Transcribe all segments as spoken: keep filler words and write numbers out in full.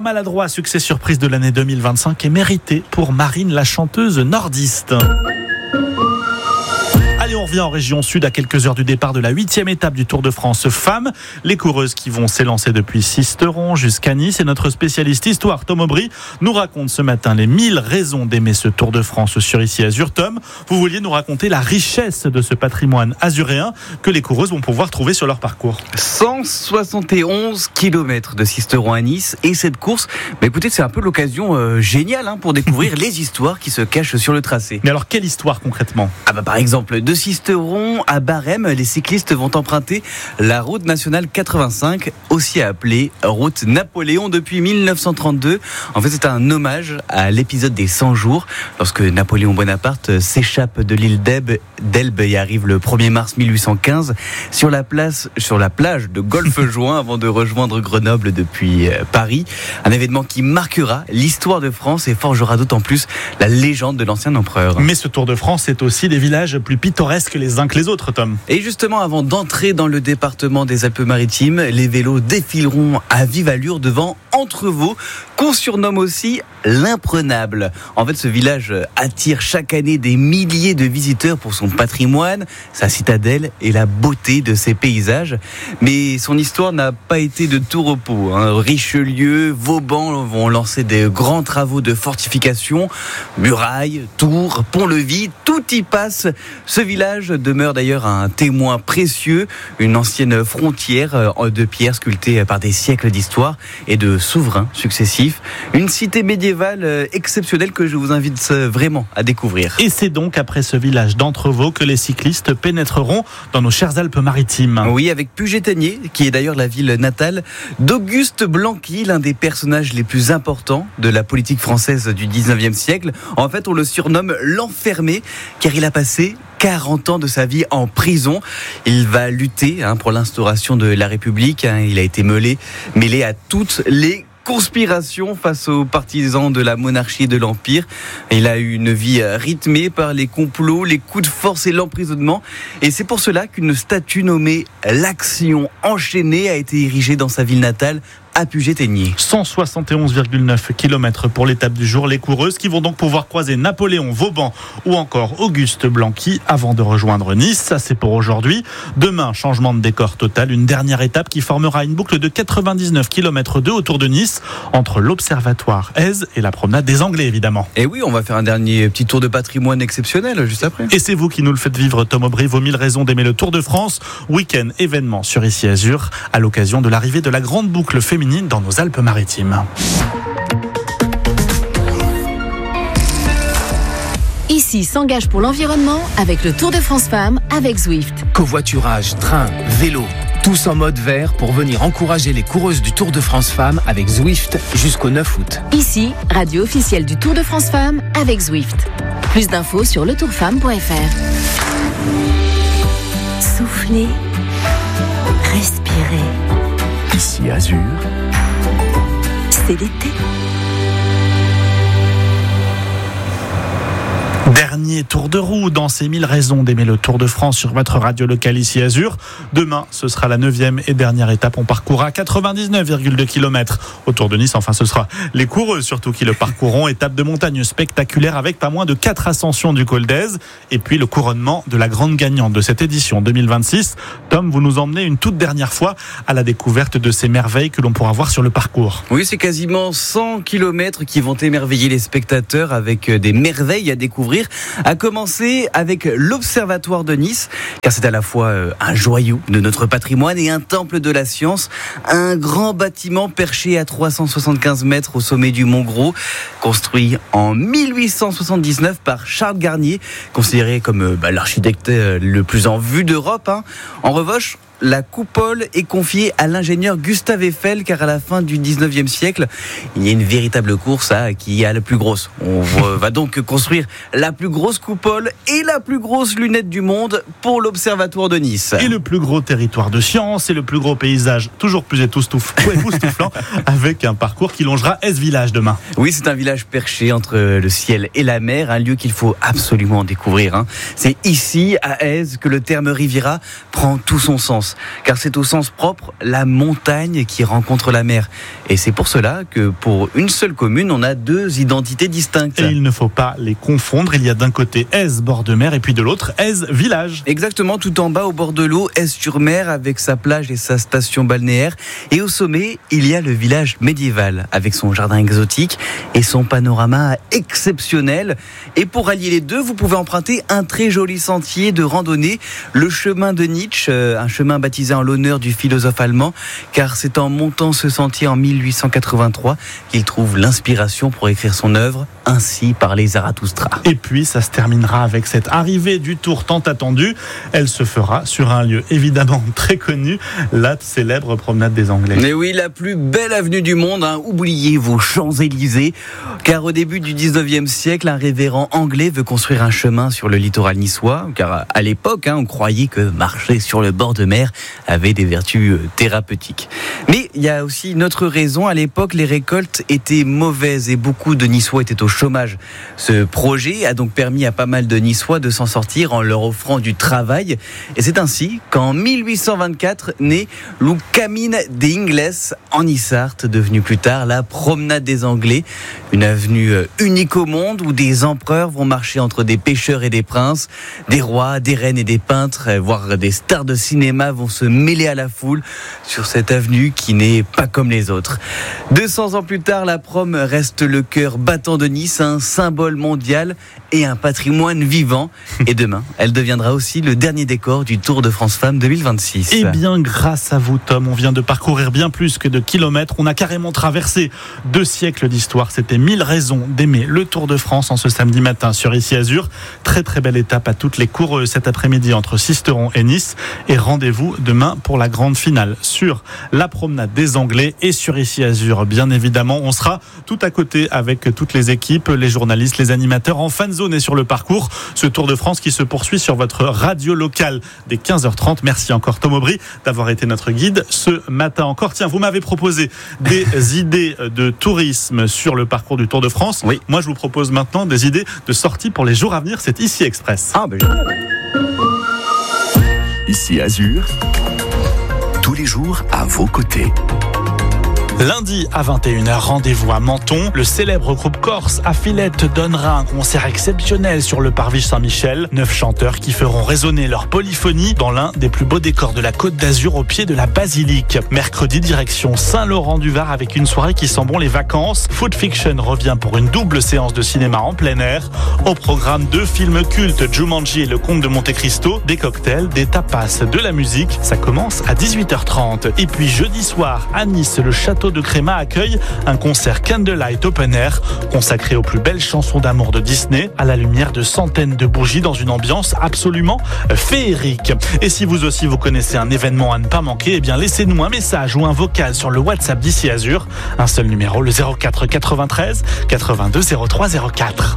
meilleur maladroit, succès surprise de l'année deux mille vingt-cinq est mérité pour Marine, la chanteuse nordiste. Allez, on revient en région sud à quelques heures du départ de la huitième étape du Tour de France Femmes. Les coureuses qui vont s'élancer depuis Sisteron jusqu'à Nice. Et notre spécialiste histoire, Tom Aubry, nous raconte ce matin les mille raisons d'aimer ce Tour de France sur Ici Azur. Tom, vous vouliez nous raconter la richesse de ce patrimoine azuréen que les coureuses vont pouvoir trouver sur leur parcours. cent soixante et onze kilomètres de Sisteron à Nice. Et cette course, bah écoutez, c'est un peu l'occasion euh, géniale hein, pour découvrir les histoires qui se cachent sur le tracé. Mais alors, quelle histoire concrètement ? Ah bah par exemple, de Sisteron à Barème, les cyclistes vont emprunter la route nationale quatre-vingt-cinq, aussi appelée route Napoléon depuis mille neuf cent trente-deux. En fait, c'est un hommage à l'épisode des cent jours, lorsque Napoléon Bonaparte s'échappe de l'île d'Elbe, d'Elbe et arrive le premier mars mille huit cent quinze sur la, place, sur la plage de Golfe-Juin avant de rejoindre Grenoble depuis Paris. Un événement qui marquera l'histoire de France et forgera d'autant plus la légende de l'ancien empereur. Mais ce Tour de France, c'est aussi des villages plus pittoresques les uns que les autres, Tom. Et justement, avant d'entrer dans le département des Alpes-Maritimes, les vélos défileront à vive allure devant Entrevaux, qu'on surnomme aussi l'imprenable. En fait, ce village attire chaque année des milliers de visiteurs pour son patrimoine, sa citadelle et la beauté de ses paysages. Mais son histoire n'a pas été de tout repos. Hein. Richelieu, Vauban vont lancer des grands travaux de fortification, murailles, tours, pont-levis, tout y passe. Ce village demeure d'ailleurs un témoin précieux, une ancienne frontière de pierre sculptée par des siècles d'histoire et de souverains successifs. Une cité médiévale exceptionnelle que je vous invite vraiment à découvrir. Et c'est donc après ce village d'Entrevaux que les cyclistes pénétreront dans nos chères Alpes-Maritimes. Oui, avec Puget-Théniers, qui est d'ailleurs la ville natale d'Auguste Blanqui, l'un des personnages les plus importants de la politique française du dix-neuvième siècle. En fait, on le surnomme l'enfermé, car il a passé quarante ans de sa vie en prison. Il va lutter hein, pour l'instauration de la République. Hein. Il a été mêlé, mêlé à toutes les conspirations face aux partisans de la monarchie et de l'Empire. Il a eu une vie rythmée par les complots, les coups de force et l'emprisonnement. Et c'est pour cela qu'une statue nommée l'Action enchaînée a été érigée dans sa ville natale, à Puget-Théniers. cent soixante et onze virgule neuf kilomètres pour l'étape du jour. Les coureuses qui vont donc pouvoir croiser Napoléon, Vauban ou encore Auguste Blanqui avant de rejoindre Nice. Ça, c'est pour aujourd'hui. Demain, changement de décor total. Une dernière étape qui formera une boucle de quatre-vingt-dix-neuf kilomètres deux autour de Nice, entre l'Observatoire Aise et la promenade des Anglais, évidemment. Et oui, on va faire un dernier petit tour de patrimoine exceptionnel juste après. Et c'est vous qui nous le faites vivre, Tom Aubry. Vos mille raisons d'aimer le Tour de France. Week-end événement sur Ici Azur, à l'occasion de l'arrivée de la grande boucle féminine dans nos Alpes-Maritimes. Ici s'engage pour l'environnement avec le Tour de France Femmes avec Zwift. Covoiturage, train, vélo, tous en mode vert pour venir encourager les coureuses du Tour de France Femmes avec Zwift jusqu'au neuf août. Ici, radio officielle du Tour de France Femmes avec Zwift. Plus d'infos sur le tour femme point f r. Soufflez, respirez. Ici Azur, c'est l'été. Dernier tour de roue dans ces mille raisons d'aimer le Tour de France sur votre radio locale Ici Azur. Demain, ce sera la neuvième et dernière étape. On parcourra quatre-vingt-dix-neuf virgule deux kilomètres autour de Nice. Enfin, ce sera les coureux surtout qui le parcourront. Étape de montagne spectaculaire avec pas moins de quatre ascensions du col d'Aise. Et puis le couronnement de la grande gagnante de cette édition deux mille vingt-six. Tom, vous nous emmenez une toute dernière fois à la découverte de ces merveilles que l'on pourra voir sur le parcours. Oui, c'est quasiment cent kilomètres qui vont émerveiller les spectateurs avec des merveilles à découvrir. À commencer avec l'Observatoire de Nice, car c'est à la fois un joyau de notre patrimoine et un temple de la science. Un grand bâtiment perché à trois cent soixante-quinze mètres au sommet du Mont Gros, construit en mille huit cent soixante-dix-neuf par Charles Garnier, considéré comme bah, l'architecte le plus en vue d'Europe. Hein. En revanche, la coupole est confiée à l'ingénieur Gustave Eiffel, car à la fin du dix-neuvième siècle, il y a une véritable course à qui a la plus grosse. On va donc construire la plus grosse coupole et la plus grosse lunette du monde pour l'Observatoire de Nice. Et le plus gros territoire de science et le plus gros paysage, toujours plus époustouflant, avec un parcours qui longera Aise Village demain. Oui, c'est un village perché entre le ciel et la mer, un lieu qu'il faut absolument découvrir. Hein. C'est ici, à Aise, que le terme Riviera prend tout son sens. sens, car c'est au sens propre la montagne qui rencontre la mer. Et c'est pour cela que pour une seule commune, on a deux identités distinctes. Et il ne faut pas les confondre. Il y a d'un côté Aise, bord de mer, et puis de l'autre Aise, village. Exactement, tout en bas au bord de l'eau, Aise-sur-Mer avec sa plage et sa station balnéaire. Et au sommet, il y a le village médiéval avec son jardin exotique et son panorama exceptionnel. Et pour allier les deux, vous pouvez emprunter un très joli sentier de randonnée, le chemin de Nietzsche, un chemin baptisé en l'honneur du philosophe allemand, car c'est en montant ce sentier en mille huit cent quatre-vingt-trois qu'il trouve l'inspiration pour écrire son œuvre, Ainsi parlait Zarathustra. Et puis ça se terminera avec cette arrivée du Tour tant attendue. Elle se fera sur un lieu évidemment très connu, la célèbre promenade des Anglais. Mais oui, la plus belle avenue du monde, hein. Oubliez vos Champs-Élysées, car au début du dix-neuvième siècle, un révérend anglais veut construire un chemin sur le littoral niçois, car à l'époque, hein, on croyait que marcher sur le bord de mer avait des vertus thérapeutiques. Mais il y a aussi une autre raison, à l'époque, les récoltes étaient mauvaises et beaucoup de Niçois étaient au chômage. Ce projet a donc permis à pas mal de Niçois de s'en sortir en leur offrant du travail. Et c'est ainsi qu'en mille huit cent vingt-quatre naît le Camine des Ingles en Issart, devenu plus tard la promenade des Anglais, une avenue unique au monde où des empereurs vont marcher entre des pêcheurs et des princes, des rois, des reines et des peintres, voire des stars de cinéma vont se mêler à la foule sur cette avenue qui n'est pas comme les autres. deux cents ans plus tard, la prom reste le cœur battant de Nice, un symbole mondial et un patrimoine vivant. Et demain, elle deviendra aussi le dernier décor du Tour de France Femmes deux mille vingt-six. Eh bien, grâce à vous, Tom, on vient de parcourir bien plus que de kilomètres. On a carrément traversé deux siècles d'histoire. C'était mille raisons d'aimer le Tour de France en ce samedi matin sur Ici Azur. Très très belle étape à toutes les coureuses cet après-midi entre Sisteron et Nice. Et rendez-vous demain pour la grande finale sur la promenade des Anglais et sur Ici Azur. Bien évidemment, on sera tout à côté avec toutes les équipes, les journalistes, les animateurs en fan zone et sur le parcours. Ce Tour de France qui se poursuit sur votre radio locale dès quinze heures trente. Merci encore Tom Aubry d'avoir été notre guide ce matin encore. Tiens, vous m'avez proposé des idées de tourisme sur le parcours du Tour de France. Oui. Moi, je vous propose maintenant des idées de sortie pour les jours à venir. C'est Ici Express. Ah ben... Ici Azur, tous les jours à vos côtés. Lundi à vingt et une heures, rendez-vous à Menton. Le célèbre groupe corse Affilette donnera un concert exceptionnel sur le parvis Saint-Michel. Neuf chanteurs qui feront résonner leur polyphonie dans l'un des plus beaux décors de la Côte d'Azur au pied de la basilique. Mercredi, direction Saint-Laurent-du-Var avec une soirée qui sent bon les vacances. Food Fiction revient pour une double séance de cinéma en plein air. Au programme, deux films cultes, Jumanji et Le Comte de Monte-Cristo, des cocktails, des tapas, de la musique. Ça commence à dix-huit heures trente. Et puis jeudi soir, à Nice, le château de Créma accueille un concert Candlelight Open Air consacré aux plus belles chansons d'amour de Disney à la lumière de centaines de bougies dans une ambiance absolument féerique. Et si vous aussi vous connaissez un événement à ne pas manquer, eh bien laissez-nous un message ou un vocal sur le WhatsApp d'Ici Azur. Un seul numéro, le zéro quatre quatre-vingt-treize quatre-vingt-deux zéro trois zéro quatre.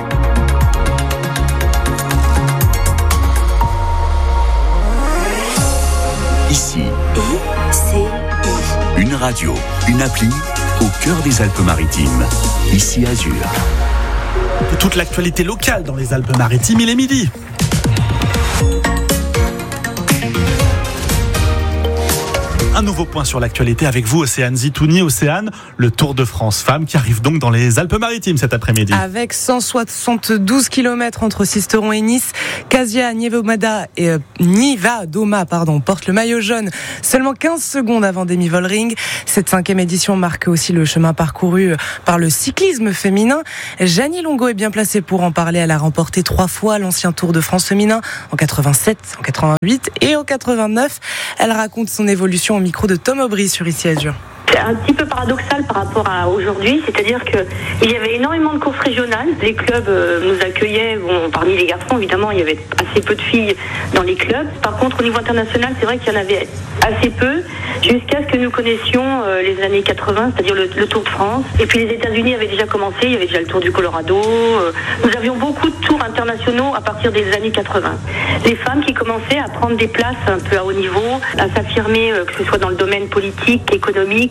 Ici, C'est une radio, une appli au cœur des Alpes-Maritimes. Ici Azur. Toute l'actualité locale dans les Alpes-Maritimes, il est midi. Un nouveau point sur l'actualité avec vous, Océane Zitouni. Océane, le Tour de France Femmes qui arrive donc dans les Alpes-Maritimes cet après-midi. Avec cent soixante-douze kilomètres entre Sisteron et Nice, Casia Nievedoma et euh, Nievedoma, pardon, porte le maillot jaune seulement quinze secondes avant Demi Vollering. Cette cinquième édition marque aussi le chemin parcouru par le cyclisme féminin. Janie Longo est bien placée pour en parler. Elle a remporté trois fois l'ancien Tour de France féminin en quatre-vingt-sept, en quatre-vingt-huit et en quatre-vingt-neuf. Elle raconte son évolution au micro de Tom Aubry sur Ici Azur. C'est un petit peu paradoxal par rapport à aujourd'hui, c'est-à-dire qu'il y avait énormément de courses régionales. Les clubs euh, nous accueillaient, bon, parmi les garçons évidemment, il y avait assez peu de filles dans les clubs. Par contre, au niveau international, c'est vrai qu'il y en avait assez peu, jusqu'à ce que nous connaissions euh, les années quatre-vingts, c'est-à-dire le, le Tour de France. Et puis les États-Unis avaient déjà commencé, il y avait déjà le Tour du Colorado. Euh, nous avions beaucoup de tours internationaux à partir des années quatre-vingts. Les femmes qui commençaient à prendre des places un peu à haut niveau, à s'affirmer, euh, que ce soit dans le domaine politique, économique,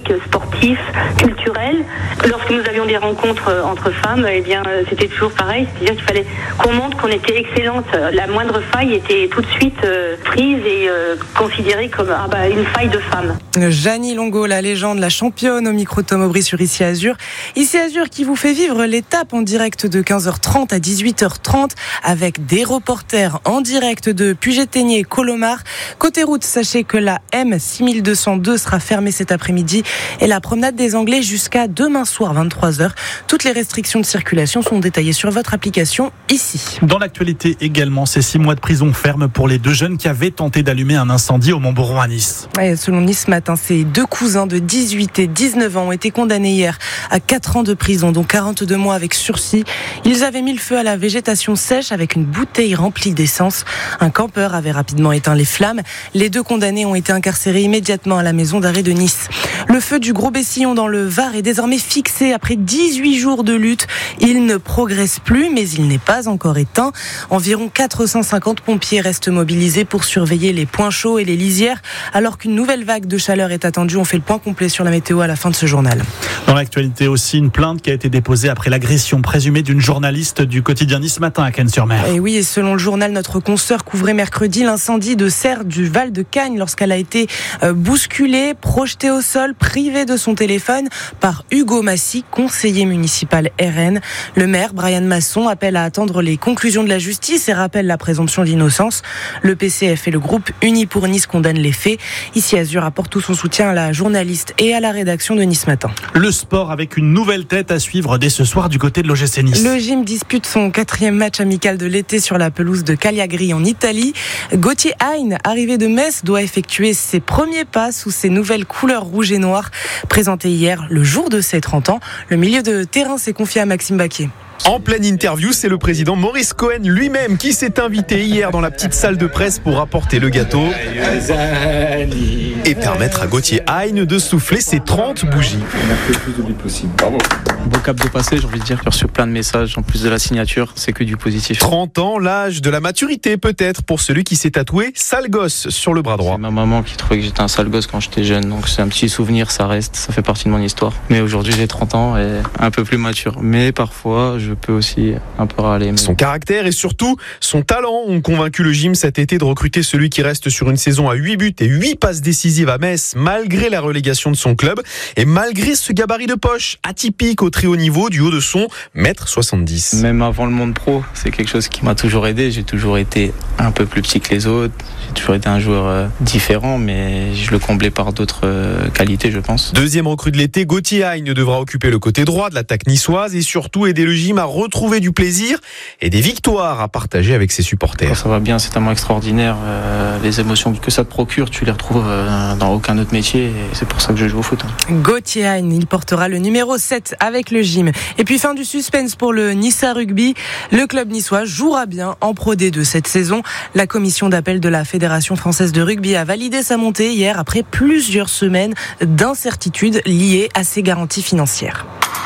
artistiques, sportifs, culturels. Lorsque nous avions des rencontres entre femmes, eh bien, c'était toujours pareil, c'est-à-dire qu'il fallait qu'on montre qu'on était excellente. La moindre faille était tout de suite euh, prise et euh, considérée comme ah bah, une faille de femme. Jeannie Longo, la légende, la championne au micro Tom Aubry sur Ici Azur. Ici Azur qui vous fait vivre l'étape en direct de quinze heures trente à dix-huit heures trente avec des reporters en direct de Puget-Théniers et Colomar. Côté route, sachez que la M six mille deux cent deux sera fermée cet après-midi et la promenade des Anglais jusqu'à demain soir vingt-trois heures. Toutes les restrictions de circulation sont détaillées sur votre application ici. Dans l'actualité également, c'est six mois de prison ferme pour les deux jeunes qui avaient tenté d'allumer un incendie au Montboron à Nice. Ouais, selon Nice ce matin, ces deux cousins de dix-huit et dix-neuf ans ont été condamnés hier à quatre ans de prison, dont quarante-deux mois avec sursis. Ils avaient mis le feu à la végétation sèche avec une bouteille remplie d'essence. Un campeur avait rapidement éteint les flammes. Les deux condamnés ont été incarcérés immédiatement à la maison d'arrêt de Nice. Le feu du Gros Bessillon dans le Var est désormais fixé après dix-huit jours de lutte. Il ne progresse plus, mais il n'est pas encore éteint. Environ quatre cent cinquante pompiers restent mobilisés pour surveiller les points chauds et les lisières, alors qu'une nouvelle vague de chaleur est attendue. On fait le point complet sur la météo à la fin de ce journal. Dans l'actualité aussi, une plainte qui a été déposée après l'agression présumée d'une journaliste du quotidien Nice Matin à Cannes-sur-Mer. Et oui, et selon le journal, notre consoeur couvrait mercredi l'incendie de serre du Val de Cagnes lorsqu'elle a été bousculée, projetée au sol, privée de son téléphone par Hugo Massy, conseiller municipal R N. Le maire, Brian Masson, appelle à attendre les conclusions de la justice et rappelle la présomption d'innocence. Le P C F et le groupe Uni pour Nice condamnent les faits. Ici Azur apporte tout son soutien à la journaliste et à la rédaction de Nice Matin. Le sport avec une nouvelle tête à suivre dès ce soir du côté de l'O G C Nice. Le gym dispute son quatrième match amical de l'été sur la pelouse de Cagliari en Italie. Gauthier Hein, arrivé de Metz, doit effectuer ses premiers pas sous ses nouvelles couleurs rouge et noir. Présenté hier le jour de ses trente ans, le milieu de terrain s'est confié à Maxime Baquier. En pleine interview, c'est le président Maurice Cohen lui-même qui s'est invité hier dans la petite salle de presse pour apporter le gâteau et permettre à Gauthier Hein de souffler ses trente bougies. On a fait le plus de billes possible. Bravo. Beau cap de passé, j'ai envie de dire. J'ai reçu plein de messages en plus de la signature, c'est que du positif. trente ans, l'âge de la maturité peut-être pour celui qui s'est tatoué sale gosse sur le bras droit. C'est ma maman qui trouvait que j'étais un sale gosse quand j'étais jeune, donc c'est un petit souvenir, ça reste, ça fait partie de mon histoire. Mais aujourd'hui j'ai trente ans et un peu plus mature. Mais parfois je peux aussi un peu râler. Mais... Son caractère et surtout son talent ont convaincu le gym cet été de recruter celui qui reste sur une saison à huit buts et huit passes décisives à Metz malgré la relégation de son club et malgré ce gabarit de poche atypique au très haut niveau du haut de son un mètre soixante-dix. Même avant le monde pro, c'est quelque chose qui m'a toujours aidé. J'ai toujours été un peu plus petit que les autres. J'ai toujours été un joueur euh, différent, mais je le comblais par d'autres euh, qualités, je pense. Deuxième recrue de l'été, Gauthier Hein devra occuper le côté droit de l'attaque niçoise et surtout aider le gym à retrouver du plaisir et des victoires à partager avec ses supporters. Quand ça va bien, c'est tellement extraordinaire. Euh, les émotions que ça te procure, tu les retrouves euh, dans aucun autre métier et c'est pour ça que je joue au foot. Gauthier Hein, il portera le numéro sept avec le gym. Et puis fin du suspense pour le Nissa Rugby. Le club niçois jouera bien en Pro D deux cette saison. La commission d'appel de la Fédération française de rugby a validé sa montée hier après plusieurs semaines d'incertitude liées à ses garanties financières.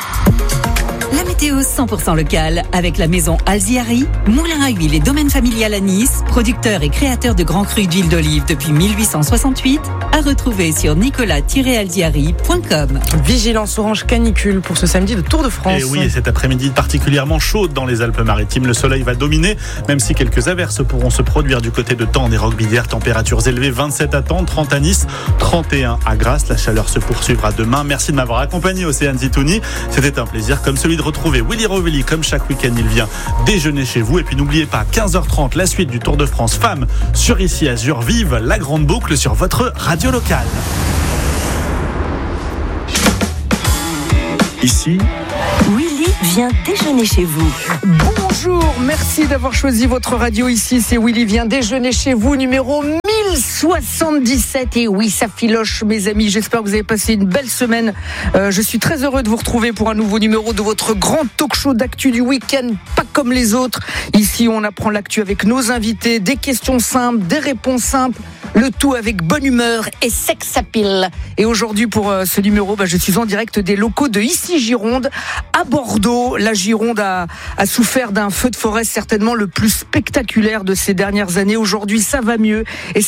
La météo cent pour cent locale avec la maison Alziari, moulin à huile et domaine familial à Nice, producteur et créateur de grands crus d'huile d'olive depuis mille huit cent soixante-huit, à retrouver sur nicolas tiret alziari point com. Vigilance orange canicule pour ce samedi de Tour de France. Et oui, et cet après-midi particulièrement chaude dans les Alpes-Maritimes. Le soleil va dominer, même si quelques averses pourront se produire du côté de Tende et Roquebillière. Températures élevées, vingt-sept à Tende, trente à Nice, trente et un à Grasse. La chaleur se poursuivra demain. Merci de m'avoir accompagné, Océane Zitouni. C'était un plaisir comme celui de retrouver Willy Rovelli. Comme chaque week-end, il vient déjeuner chez vous. Et puis n'oubliez pas, quinze heures trente, la suite du Tour de France Femmes sur Ici Azur. Vive la grande boucle sur votre radio locale. Ici, Willy vient déjeuner chez vous. Bonjour, merci d'avoir choisi votre radio ici. C'est Willy vient déjeuner chez vous, numéro mille soixante-dix-sept. Et oui, ça filoche, mes amis. J'espère que vous avez passé une belle semaine. Euh, je suis très heureux de vous retrouver pour un nouveau numéro de votre grand talk show d'actu du week-end, pas comme les autres. Ici, on apprend l'actu avec nos invités, des questions simples, des réponses simples. Le tout avec bonne humeur et sex appeal. Et aujourd'hui, pour euh, ce numéro, bah, je suis en direct des locaux de Ici Gironde, à Bordeaux. La Gironde a, a souffert d'un feu de forêt certainement le plus spectaculaire de ces dernières années. Aujourd'hui, ça va mieux. Et c'est ça le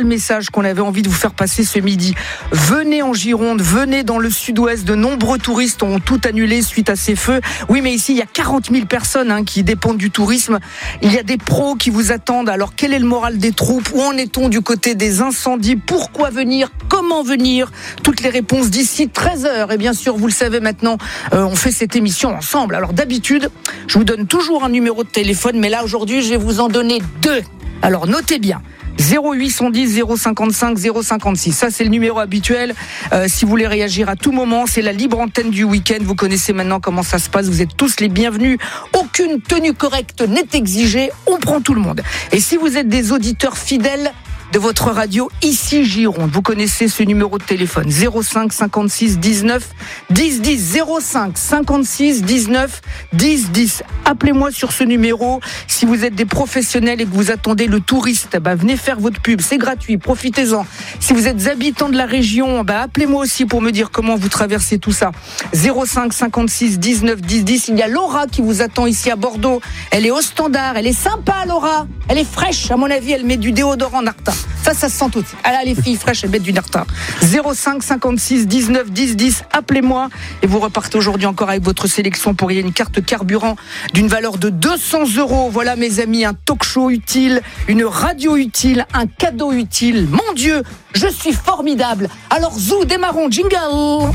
message qu'on avait envie de vous faire passer ce midi. Venez en Gironde, venez dans le sud-ouest. De nombreux touristes ont tout annulé suite à ces feux. Oui, mais ici, il y a quarante mille personnes hein, qui dépendent du tourisme. Il y a des pros qui vous attendent. Alors, quel est le moral des troupes? Où en est-on du côté des incendies? Pourquoi venir? Comment venir? Toutes les réponses d'ici treize heures. Et bien sûr, vous le savez maintenant, euh, on fait cette émission ensemble. Alors, d'habitude, je vous donne toujours un numéro de téléphone, mais là, aujourd'hui, je vais vous en donner deux. Alors, notez bien. zéro huit cent dix zéro cinquante-cinq zéro cinquante-six. Ça, c'est le numéro habituel. Euh, si vous voulez réagir à tout moment, c'est la libre antenne du week-end. Vous connaissez maintenant comment ça se passe. Vous êtes tous les bienvenus. Aucune tenue correcte n'est exigée. On prend tout le monde. Et si vous êtes des auditeurs fidèles de votre radio ici Gironde, vous connaissez ce numéro de téléphone zéro cinq cinquante-six dix-neuf dix dix zéro cinq cinquante-six dix-neuf dix dix. Appelez-moi sur ce numéro si vous êtes des professionnels et que vous attendez le touriste. Bah, venez faire votre pub, c'est gratuit, profitez-en. Si vous êtes habitants de la région, bah, appelez-moi aussi pour me dire comment vous traversez tout ça. zéro cinq cinquante-six dix-neuf dix dix. Il y a Laura qui vous attend ici à Bordeaux. Elle est au standard, elle est sympa Laura. Elle est fraîche, à mon avis, elle met du déodorant Narta. Ça, ça se sent tout. Ah là, les filles fraîches, elles mettent du Narta. zéro cinq cinquante-six dix-neuf dix dix. Appelez-moi et vous repartez aujourd'hui encore avec votre sélection pour gagner une carte carburant d'une valeur de deux cents euros. Voilà, mes amis, un talk show utile, une radio utile, un cadeau utile. Mon Dieu, je suis formidable. Alors, zou, démarrons, jingle.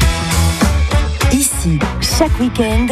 Ici, chaque week-end,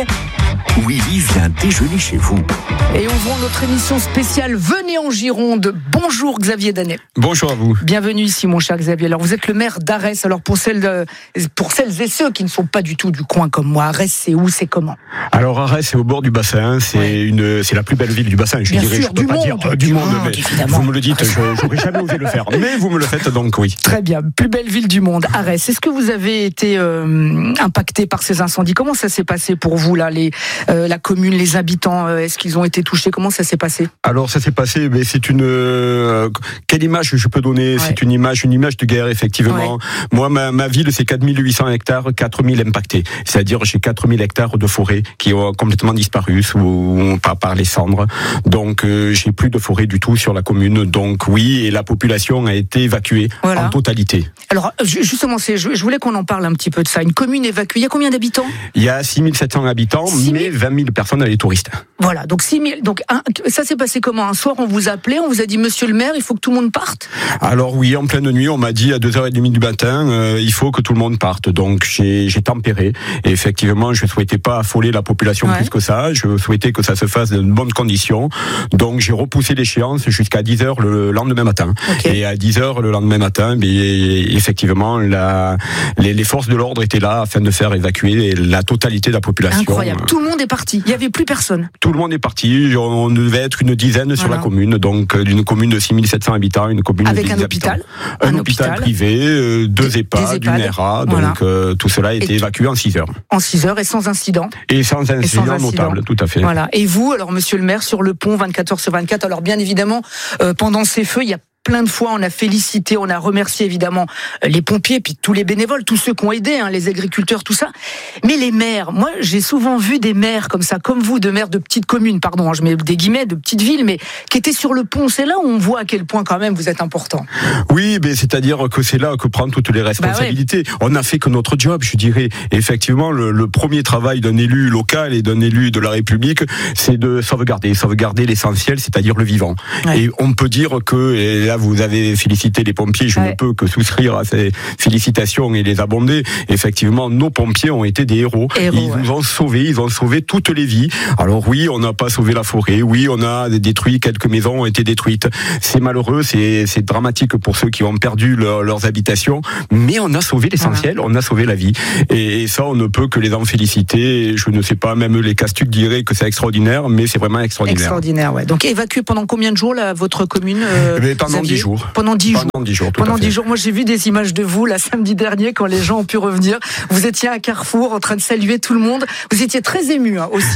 Willy vient déjeuner chez vous. Et ouvrons notre émission spéciale Venez en Gironde. Bonjour Xavier Danet. Bonjour à vous. Bienvenue ici mon cher Xavier. Alors vous êtes le maire d'Arès. Alors pour celles, de, pour celles et ceux qui ne sont pas du tout du coin comme moi, Arès c'est où, c'est comment? Alors Arès c'est au bord du bassin, c'est ouais. une, c'est la plus belle ville du bassin. Je Bien dirais, sûr, je peux du pas monde, dire euh, du, du monde, monde mais évidemment. Vous me le dites, je n'aurais jamais osé le faire, mais vous me le faites donc oui. Très bien, plus belle ville du monde, Arès. Est-ce que vous avez été euh, impacté par ces incendies? Comment ça s'est passé pour vous là, les, euh, la commune, les habitants? euh, Est-ce qu'ils ont été touchés? Comment ça s'est passé? Alors ça s'est passé, mais c'est une euh, quelle image je peux donner? Ouais. C'est une image, une image de guerre effectivement. Ouais. Moi, ma, ma ville, c'est quatre mille huit cents hectares, quatre mille impactés. C'est-à-dire j'ai quatre mille hectares de forêt qui ont complètement disparu sous, par, par les cendres. Donc euh, j'ai plus de forêt du tout sur la commune. Donc oui, et la population a été évacuée voilà. en totalité. Alors justement, c'est, je, je voulais qu'on en parle un petit peu de ça. Une commune évacuée, il y a combien d'habitants? Il y a six mille sept cents habitants, six mille mais vingt mille personnes à les touristes. Voilà, donc six mille. Donc un, ça s'est passé comment? Un soir, on vous a appelé, on vous a dit Monsieur le maire, il faut que tout le monde parte? Alors oui, en pleine nuit, on m'a dit à deux heures trente du matin, euh, il faut que tout le monde parte. Donc j'ai, j'ai tempéré. Et effectivement, je souhaitais pas affoler la population ouais. plus que ça. Je souhaitais que ça se fasse dans de bonnes conditions. Donc j'ai repoussé l'échéance jusqu'à dix heures le lendemain matin. Okay. Et à dix heures le lendemain matin, mais effectivement, la, les, les forces de l'ordre étaient là afin de faire évacuer la totalité de la population. Incroyable. Tout le monde est parti. Il n'y avait plus personne. Tout le monde est parti. On devait être une dizaine voilà. sur la commune. Donc d'une commune de six mille sept cents habitants, une commune avec de un hôpital, un, un hôpital, hôpital privé, euh, deux EHPAD, une R A. Donc voilà. euh, tout cela a été et évacué en six heures. En six heures et sans incident. Et sans incident, et sans incident notable, tout à fait. Voilà. Et vous, alors Monsieur le maire, sur le pont vingt-quatre heures sur vingt-quatre. Alors bien évidemment, euh, pendant ces feux, il y a plein de fois, on a félicité, on a remercié évidemment les pompiers, puis tous les bénévoles, tous ceux qui ont aidé, hein, les agriculteurs, tout ça. Mais les maires, moi, j'ai souvent vu des maires comme ça, comme vous, de maires de petites communes, pardon, hein, je mets des guillemets, de petites villes, mais qui étaient sur le pont. C'est là où on voit à quel point quand même vous êtes important. Oui, mais c'est-à-dire que c'est là que prendre toutes les responsabilités. Bah ouais. On n'a fait que notre job, je dirais. Et effectivement, le, le premier travail d'un élu local et d'un élu de la République, c'est de sauvegarder, sauvegarder l'essentiel, c'est-à-dire le vivant. Ouais. Et on peut dire que, et là, vous avez félicité les pompiers, je ouais. ne peux que souscrire à ces félicitations et les abonder. Effectivement, nos pompiers ont été des héros. héros ils ouais. nous ont sauvés, ils ont sauvé toutes les vies. Alors oui, on n'a pas sauvé la forêt, oui, on a détruit, quelques maisons ont été détruites. C'est malheureux, c'est, c'est dramatique pour ceux qui ont perdu leur, leurs habitations, mais on a sauvé l'essentiel, voilà. on a sauvé la vie. Et, et ça, on ne peut que les en féliciter. Je ne sais pas, même les castucs diraient que c'est extraordinaire, mais c'est vraiment extraordinaire. Extraordinaire, ouais. Donc évacué pendant combien de jours là, votre commune euh, eh bien, pendant dix jours. Pendant dix jours. Pendant dix jours. Pendant dix jours. Moi, j'ai vu des images de vous, là, samedi dernier, quand les gens ont pu revenir. Vous étiez à Carrefour, en train de saluer tout le monde. Vous étiez très ému, hein, aussi, hein.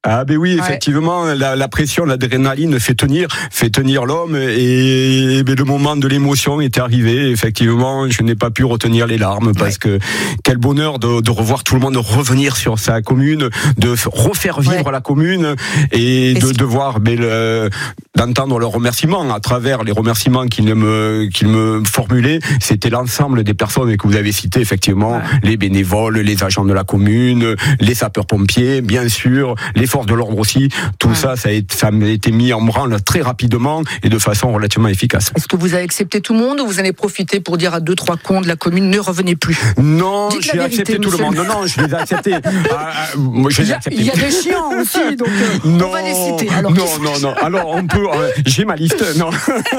Ah ben oui, effectivement, ouais. la, la pression, l'adrénaline fait tenir, fait tenir l'homme, et, et ben le moment de l'émotion est arrivé. Effectivement, je n'ai pas pu retenir les larmes parce ouais. que quel bonheur de, de revoir tout le monde revenir sur sa commune, de refaire vivre ouais. la commune et, et de, de voir ben, le, d'entendre leurs remerciements à travers les remerciements qu'ils me qu'ils me formulaient. C'était l'ensemble des personnes que vous avez citées, effectivement, ouais. les bénévoles, les agents de la commune, les sapeurs-pompiers, bien sûr, les forces de l'ordre aussi. Tout ouais. ça, ça a, été, ça a été mis en branle très rapidement et de façon relativement efficace. Est-ce que vous avez accepté tout le monde ou vous en avez profité pour dire à deux, trois cons de la commune ne revenez plus? Non, Dites j'ai accepté tout le monde. Non, non, je les ai acceptés. ah, moi, je les ai acceptés. Il y a des chiants aussi, donc euh, non, on va les citer. Alors, non, non, non. Alors, on peut. Euh, j'ai ma liste. Non.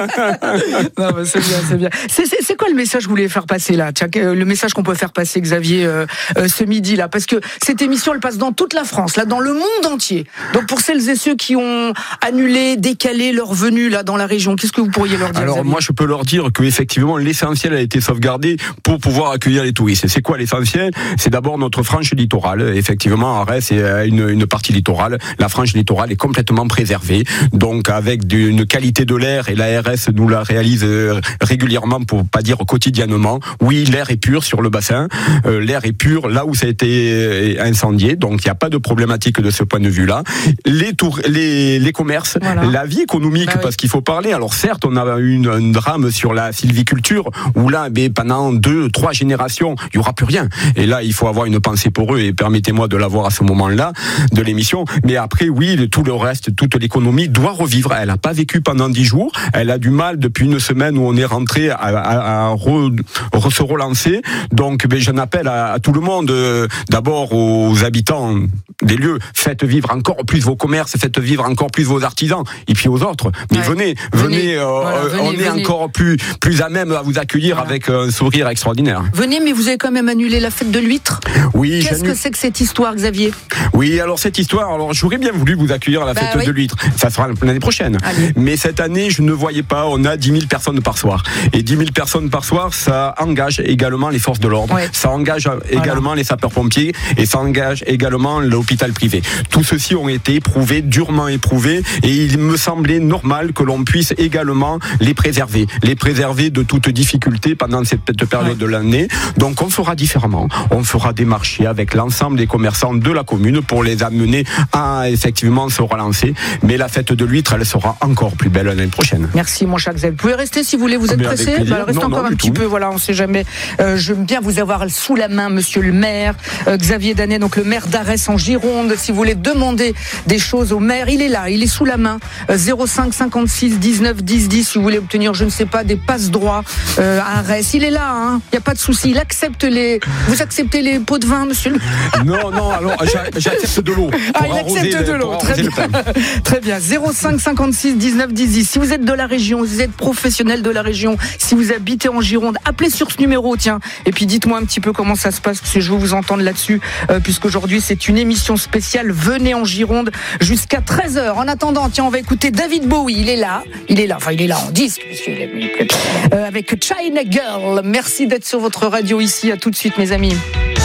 non, mais c'est bien, c'est bien. C'est, c'est, c'est quoi le message que vous voulez faire passer là? Tiens, le message qu'on peut faire passer, Xavier, euh, euh, ce midi là, parce que cette émission, elle passe dans toute la France, là, dans le monde entier. Donc, pour celles et ceux qui ont annulé, décalé leur venue là dans la région, qu'est-ce que vous pourriez leur dire? Alors, Xavier? moi, je peux leur dire que effectivement, l'essentiel a été sauvegardé pour pouvoir accueillir les touristes. C'est quoi l'essentiel? C'est d'abord notre frange littorale. Effectivement, Arès, c'est une, une partie littorale. La frange littorale est complètement préservée, donc avec une qualité de l'air, et l'A R S nous la réalise régulièrement, pour pas dire quotidiennement. Oui, l'air est pur sur le bassin, euh, l'air est pur là où ça a été incendié, donc il n'y a pas de problématique de ce point de vue-là. Les tours, les, les commerces, voilà. la vie économique, bah oui. parce qu'il faut parler. Alors certes, on a eu une, un drame sur la sylviculture, où là, ben, pendant deux, trois générations, il n'y aura plus rien. Et là, il faut avoir une pensée pour eux, et permettez-moi de l'avoir à ce moment-là de l'émission. Mais après, oui, tout le reste, toute l'économie doit revivre. Elle n'a pas vécu pendant dix jours. Elle a du mal depuis une semaine où on est rentré à, à, à re, re, se relancer. Donc, ben, j'en appelle à, à tout le monde, euh, d'abord aux habitants des lieux. Faites vivre encore plus vos commerces, faites vivre encore plus vos artisans, et puis aux autres. Mais ouais. venez, venez, venez, euh, voilà, venez, on venez. est encore plus, plus à même à vous accueillir voilà. avec un sourire extraordinaire. Venez, mais vous avez quand même annulé la fête de l'huître. Oui. Qu'est-ce que c'est que cette histoire, Xavier? Oui, alors cette histoire, alors j'aurais bien voulu vous accueillir à la bah fête oui. de l'huître. Ça sera l'année prochaine. Allez. Mais cette année, je ne voyais pas, on a dix mille personnes par soir. Et dix mille personnes par soir, ça engage également les forces de l'ordre. Ouais. Ça engage voilà. également les sapeurs-pompiers, et ça engage également l'hôpital privé. Tous ceux-ci ont été éprouvés, durement éprouvés, et il me semblait normal que l'on puisse également les préserver. Les préserver de toute difficulté pendant cette période ouais. de l'année. Donc on fera différemment. On fera des marchés avec l'ensemble des commerçants de la commune pour les amener à effectivement se relancer. Mais la fête de l'huître, elle sera encore plus belle l'année prochaine. Merci mon cher Xavier. Vous pouvez rester si vous voulez, vous êtes pressé. Bah, restez encore non, un petit tout. peu, voilà, on ne sait jamais. Euh, j'aime bien vous avoir sous la main, monsieur le maire, euh, Xavier Danet, donc le maire d'Arès en Gironde. Si vous voulez demander des choses au maire, il est là, il est sous la main. Euh, zéro cinq cinquante-six dix-neuf dix dix, si vous voulez obtenir, je ne sais pas, des passes droits euh, à Arès. Il est là, hein, il n'y a pas de souci. Il accepte les. Vous acceptez les pots de vin, monsieur le maire? Non, non, alors j'accepte de l'eau. Ah, il accepte de l'eau, très bien. Très bien. zéro cinq cinquante-six dix-neuf dix dix. Si vous êtes de la région, si vous êtes professionnel de la région, si vous habitez en Gironde, appelez sur ce numéro, tiens. Et puis dites-moi un petit peu comment ça se passe, parce que je veux vous entendre là-dessus, euh, puisqu'aujourd'hui c'est une émission spéciale. Venez en Gironde jusqu'à treize heures. En attendant, tiens, on va écouter David Bowie. Il est là. Il est là. Enfin, il est là en disque, monsieur. Euh, avec China Girl. Merci d'être sur votre radio ici. À tout de suite, mes amis.